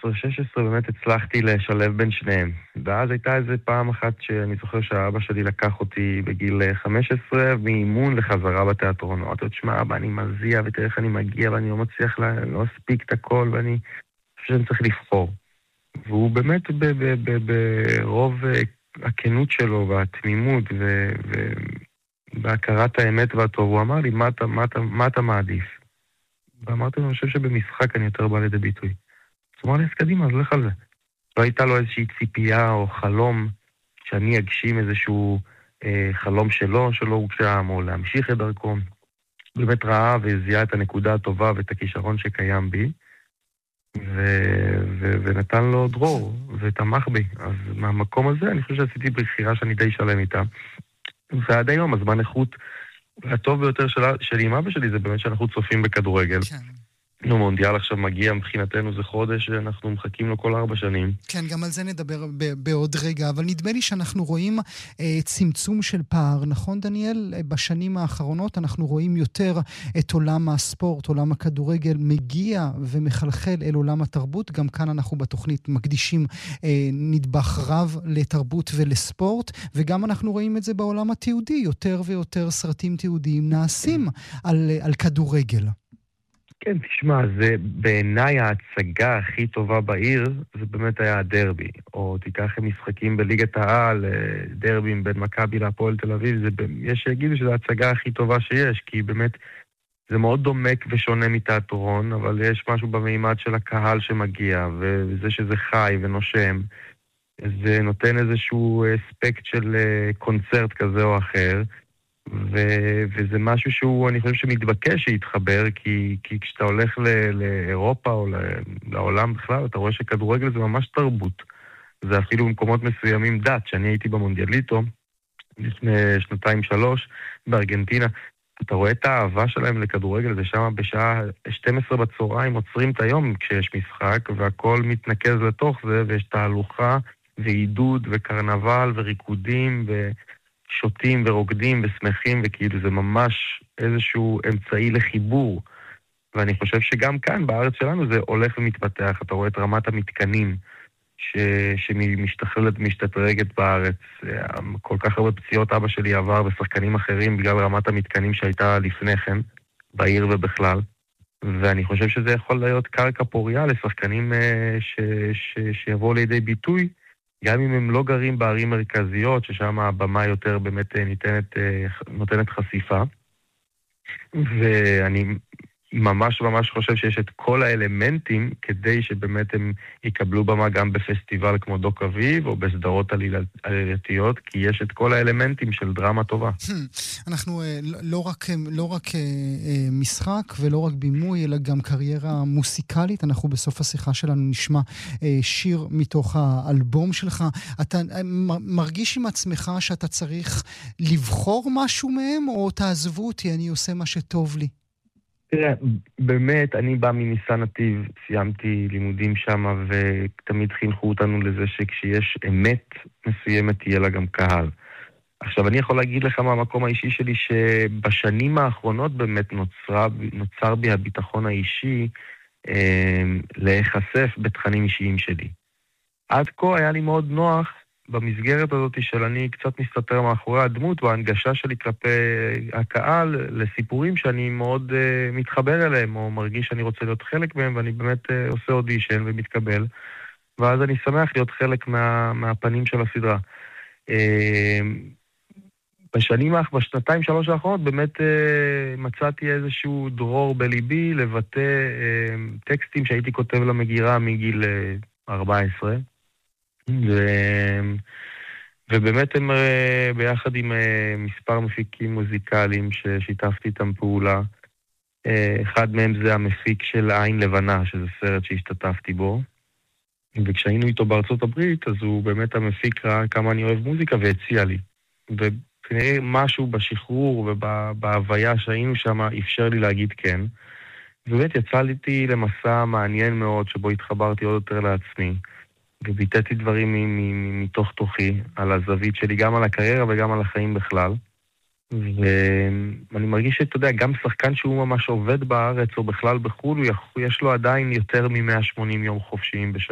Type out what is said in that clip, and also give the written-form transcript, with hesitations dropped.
15-16 באמת הצלחתי לשלב בין שניהם. ואז הייתה איזה פעם אחת שאני זוכר שהאבא שלי לקח אותי בגיל 15 מאימון לחזרה בתיאטרון. אמרתי לו, תשמע, אבא, אני מזיע ותראה איך אני מגיע ואני לא מצליח לא אספיק את הכל ואני חושב שאני צריך לבחור. והוא באמת ברוב הכנות שלו והתמימות ובהכרת האמת והטוב, הוא אמר לי, מה אתה מעדיף? ואמרתי לו, אני חושב שבמשחק אני יותר בא לידי ביטוי. אז הוא אמר לי, אז קדימה, אז לך על זה. לא הייתה לו איזושהי ציפייה או חלום שאני אגשים איזשהו חלום שלא הוגשם, או להמשיך את דרכו. באמת ראה וזיהה את הנקודה הטובה ואת הכישרון שקיים בי, ונתן לו דרור ותמך בי. אז מהמקום הזה אני חושב שעשיתי בחירה שאני די שלם איתה. ועד היום הזמן איכות הטוב ביותר שלי עם אבא שלי זה באמת שאנחנו צופים בכדורגל. כן. מונדיאל עכשיו מגיע, מבחינתנו זה חודש שאנחנו מחכים לו כל 4 שנים. כן, גם על זה נדבר בעוד רגע, אבל נדמה לי שאנחנו רואים צמצום של פער, נכון דניאל? בשנים האחרונות אנחנו רואים יותר את עולם הספורט, עולם הכדורגל מגיע ומחלחל אל עולם התרבות, גם כאן אנחנו בתוכנית מקדישים נדבך רב לתרבות ולספורט, וגם אנחנו רואים את זה בעולם התיעודי, יותר ויותר סרטים תיעודיים נעשים על כדורגל. כן, תשמע, זה בעיניי ההצגה הכי טובה בעיר, זה באמת היה הדרבי. או תיקח משחקים בליגת העל, דרבים בין מכבי להפועל תל אביב, יש שיגידו שזו ההצגה הכי טובה שיש, כי באמת זה מאוד דומק ושונה מתיאטרון, אבל יש משהו במימד של הקהל שמגיע, וזה שזה חי ונושם, זה נותן איזשהו אספקט של קונצרט כזה או אחר, וזה משהו שהוא, אני חושב שמתבקש להתחבר, כי כשאתה הולך לאירופה או לעולם בכלל, אתה רואה שכדורגל זה ממש תרבות. זה אפילו במקומות מסוימים דת, שאני הייתי במונדיאליטו לפני 2-3 בארגנטינה, אתה רואה את האהבה שלהם לכדורגל, זה שם בשעה 12 בצהריים עוצרים את היום כשיש משחק, והכל מתנקז לתוך זה, ויש תהלוכה ועידוד וקרנבל וריקודים ושותים ורוקדים ושמחים, וכאילו זה ממש איזשהו אמצעי לחיבור. ואני חושב שגם כאן בארץ שלנו זה הולך ומתפתח, אתה רואה את רמת המתקנים שמשתכללת ומשתדרגת בארץ. כל כך הרבה פציעות אבא שלי עבר בשחקנים אחרים בגלל רמת המתקנים שהייתה לפני כן, בעיר ובכלל. ואני חושב שזה יכול להיות קרקע פוריה לשחקנים שיבואו לידי ביטוי, גם אם הם לא גרים בערים מרכזיות, ששם הבמה יותר באמת נותנת חשיפה. ואני ממש חושב שיש את כל האלמנטים כדי שבאמת הם יקבלו במה גם בפסטיבל כמו דוק אביב או בסדרות עלילתיות, כי יש את כל האלמנטים של דרמה טובה. אנחנו לא רק משחק ולא רק בימוי, אלא גם קריירה מוסיקלית. אנחנו בסוף השיחה שלנו נשמע שיר מתוך האלבום שלך. אתה מרגיש עם עצמך שאתה צריך לבחור משהו מהם, או תעזבו אותי, אני עושה מה שטוב לי? תראה, באמת, אני בא מניסן נתיב, סיימתי לימודים שם, ותמיד חינכו אותנו לזה שכשיש אמת מסוימת תהיה לה גם קהל. עכשיו, אני יכול להגיד לך מהמקום האישי שלי, שבשנים האחרונות באמת נוצר בי הביטחון האישי להיחשף בתכנים אישיים שלי. עד כה היה לי מאוד נוח במסגרת הזאת של אני קצת מסתתר מאחורי הדמות וההנגשה שלי כלפי הקהל לסיפורים שאני מאוד מתחבר אליהם או מרגיש שאני רוצה להיות חלק מהם, ואני באמת עושה אודישן ומתקבל, ואז אני שמח להיות חלק מהפנים של הסדרה. בשנתיים-שלוש האחרונות באמת מצאתי איזשהו דרור בליבי לבטא טקסטים שהייתי כותב למגירה מגיל 14, ובאמת הם ביחד עם מספר מפיקים מוזיקליים ששיתפתי איתם פעולה. אחד מהם זה המפיק של עין לבנה, שזה סרט שהשתתפתי בו, וכשהיינו איתו בארצות הברית אז הוא באמת המפיק ראה כמה אני אוהב מוזיקה והציע לי, וכנראה משהו בשחרור ובהוויה שהיינו שם אפשר לי להגיד כן, ובאמת יצאתי למסע מעניין מאוד שבו התחברתי עוד יותר לעצמי וביטאתי דברים מתוך תוכי, על הזווית שלי, גם על הקריירה וגם על החיים בכלל. ואני מרגיש שאתה יודע, גם שחקן שהוא ממש עובד בארץ או בכלל בחו"ל, יש לו עדיין יותר מ-180 יום חופשיים בשנה.